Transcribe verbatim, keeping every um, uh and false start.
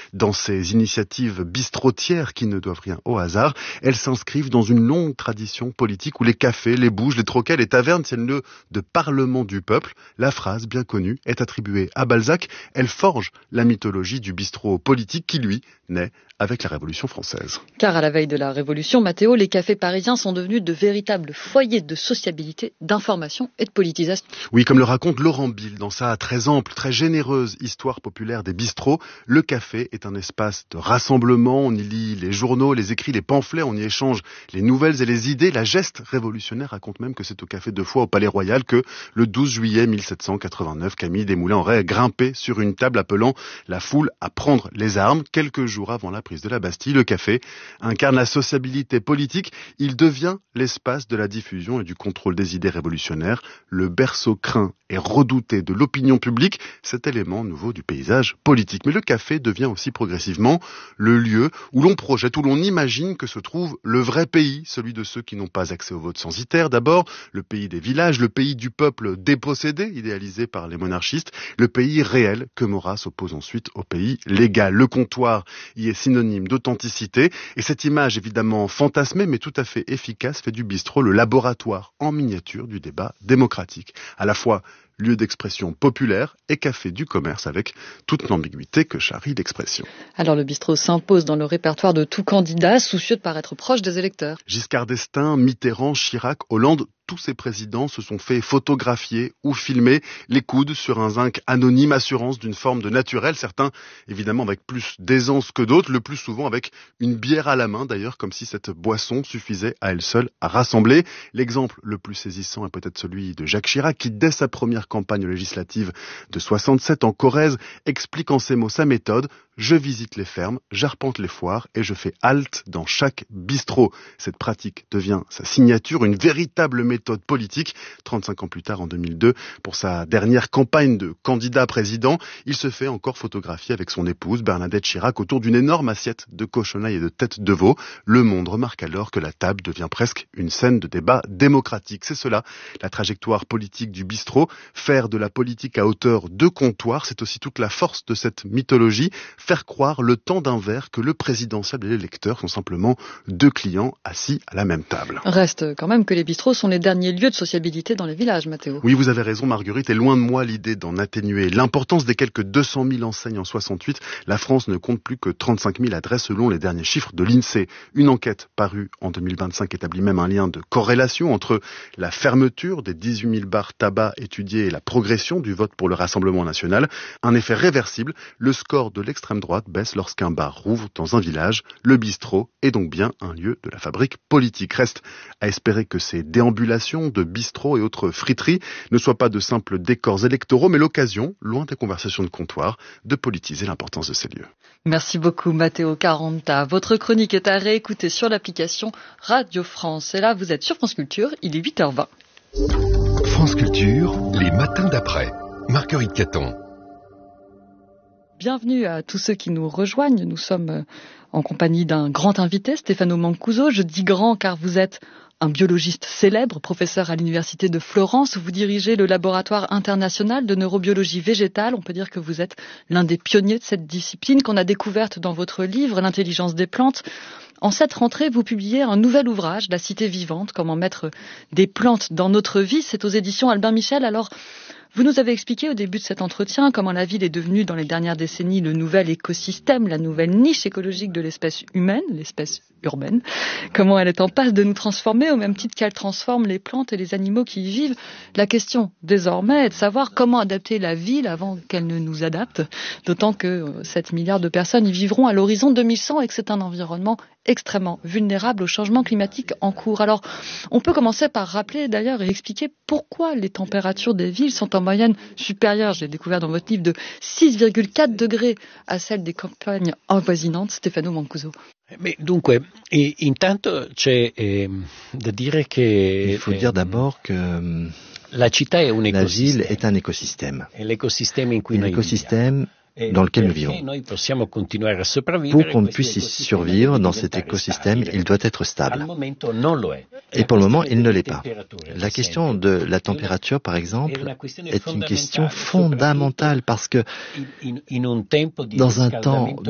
dans ces initiatives bistrotières qui ne doivent rien au hasard. Elles s'inscrivent dans une longue tradition politique où les cafés, les bouges, les troquets, les tavernes tiennent lieu de parlement du peuple. La phrase, bien connue, est attribuée à Balzac. Elle forge la mythologie du bistrot politique qui, lui, naît avec la Révolution française. Car à la veille de la Révolution, Mathéo, les cafés parisiens sont devenus de véritables foyers de sociabilité, d'information et de politisation. Oui, comme le raconte Laurent Bill dans sa très ample, très généreuse histoire populaire des bistrots, le café est un espace de rassemblement. On y lit les journaux, les écrits, les pamphlets, on y échange les nouvelles et les idées. La geste révolutionnaire raconte même que c'est au Café de Foix au Palais Royal que le douze juillet mille sept cent quatre-vingt-neuf, Camille Desmoulins aurait grimpé sur une table appelant la foule à prendre les armes. Quelques jours avant la prise de la Bastille, le café incarne la sociabilité politique. Il devient l'espace de la diffusion et du contrôle des idées révolutionnaires, le berceau craint et redouté de l'opinion publique, cet élément nouveau du paysage politique. Mais le café devient aussi progressivement le lieu où l'on projette, où l'on imagine que se trouve le vrai pays, celui de ceux qui n'ont pas accès au vote censitaire d'abord, le pays des villages, le pays du peuple dépossédé, idéalisé par les monarchistes, le pays réel que Maurras oppose ensuite au pays légal. Le comptoir y est synonyme d'authenticité et cette image évidemment fantasmée mais tout à fait efficace fait du bistrot le laboratoire en miniature du débat démocratique. À la fois lieu d'expression populaire et café du commerce avec toute l'ambiguïté que charrie l'expression. Alors le bistrot s'impose dans le répertoire de tout candidat soucieux de paraître proche des électeurs. Giscard d'Estaing, Mitterrand, Chirac, Hollande, tous ces présidents se sont fait photographier ou filmer les coudes sur un zinc anonyme, assurance d'une forme de naturel, certains évidemment avec plus d'aisance que d'autres, le plus souvent avec une bière à la main d'ailleurs, comme si cette boisson suffisait à elle seule à rassembler. L'exemple le plus saisissant est peut-être celui de Jacques Chirac qui, dès sa première campagne législative de soixante-sept en Corrèze, explique en ces mots sa méthode. Je visite les fermes, j'arpente les foires et je fais halte dans chaque bistrot. Cette pratique devient sa signature, une véritable méthode politique. trente-cinq ans plus tard, en deux mille deux, pour sa dernière campagne de candidat président, il se fait encore photographier avec son épouse Bernadette Chirac autour d'une énorme assiette de cochonailles et de têtes de veau. Le Monde remarque alors que la table devient presque une scène de débat démocratique. C'est cela, la trajectoire politique du bistrot. Faire de la politique à hauteur de comptoir, c'est aussi toute la force de cette mythologie. Faire croire le temps d'un verre que le présidentiable et l'électeur sont simplement deux clients assis à la même table. Reste quand même que les bistrots sont les derniers lieux de sociabilité dans les villages, Mathéo. Oui, vous avez raison Marguerite, et loin de moi l'idée d'en atténuer l'importance des quelques deux cent mille enseignes en soixante-huit. La France ne compte plus que trente-cinq mille adresses selon les derniers chiffres de l'INSEE. Une enquête parue en deux mille vingt-cinq établit même un lien de corrélation entre la fermeture des dix-huit mille bars tabac étudiés et la progression du vote pour le Rassemblement national. Un effet réversible, le score de l'extrême droite baisse lorsqu'un bar rouvre dans un village. Le bistrot est donc bien un lieu de la fabrique politique. Reste à espérer que ces déambulations de bistrots et autres friteries ne soient pas de simples décors électoraux, mais l'occasion, loin des conversations de comptoir, de politiser l'importance de ces lieux. Merci beaucoup Mathéo Caranta. Votre chronique est à réécouter sur l'application Radio France. Et là, vous êtes sur France Culture, il est huit heures vingt. France Culture, les matins d'après. Marguerite Caton. Bienvenue à tous ceux qui nous rejoignent. Nous sommes en compagnie d'un grand invité, Stefano Mancuso. Je dis grand car vous êtes un biologiste célèbre, professeur à l'université de Florence. Vous dirigez le laboratoire international de neurobiologie végétale. On peut dire que vous êtes l'un des pionniers de cette discipline qu'on a découverte dans votre livre, L'intelligence des plantes. En cette rentrée, vous publiez un nouvel ouvrage, La cité vivante, comment mettre des plantes dans notre vie. C'est aux éditions Albin Michel. Alors, vous nous avez expliqué au début de cet entretien comment la ville est devenue dans les dernières décennies le nouvel écosystème, la nouvelle niche écologique de l'espèce humaine, l'espèce urbaine, comment elle est en passe de nous transformer au même titre qu'elle transforme les plantes et les animaux qui y vivent. La question désormais est de savoir comment adapter la ville avant qu'elle ne nous adapte, d'autant que sept milliards de personnes y vivront à l'horizon deux mille cent et que c'est un environnement extrêmement vulnérable au changement climatique en cours. Alors, on peut commencer par rappeler d'ailleurs et expliquer pourquoi les températures des villes sont en moyenne supérieure, j'ai découvert dans votre livre, de six virgule quatre degrés à celles des campagnes avoisinantes. Stefano Mancuso. Beh, dunque, intanto c'è eh, da dire che il faut dire d'abord que la città è un la ecosistema. ville est un écosystème. È l'ecosistema in cui noi L'écosystème dans lequel nous vivons. Pour qu'on puisse y survivre dans cet écosystème, il doit être stable. Et pour le moment, il ne l'est pas. La question de la température, par exemple, est une question fondamentale parce que dans un temps